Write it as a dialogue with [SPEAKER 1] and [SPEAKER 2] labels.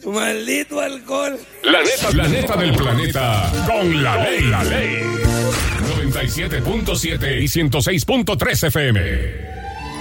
[SPEAKER 1] Maldito alcohol.
[SPEAKER 2] La neta del planeta con la ley. 97.7 y 106.3 FM.